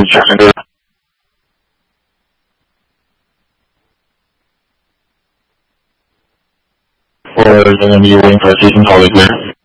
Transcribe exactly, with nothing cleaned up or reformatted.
technical. Or going to be waiting for a season call clear.